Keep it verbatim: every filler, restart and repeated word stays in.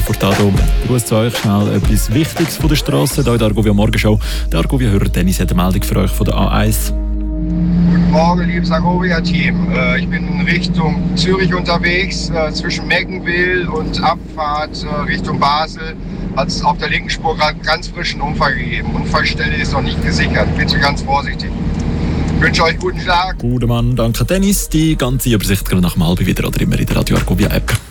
Furtado. Gruß zu euch, schnell etwas Wichtiges von der Straße. Hier in der Argovia Morgenshow. Der Argovia-Hörer Dennis hat eine Meldung für euch von der A eins. Guten Morgen, liebes Argovia-Team. Ich bin Richtung Zürich unterwegs, zwischen Meckenwil und Abfahrt Richtung Basel. Hat es auf der linken Spur gerade ganz frischen Unfall gegeben. Unfallstelle ist noch nicht gesichert. Bitte ganz vorsichtig. Ich wünsche euch guten Schlag. Guter Mann, danke Dennis. Die ganze Übersicht gerade nach dem halben wieder oder immer in der Radio Argovia App.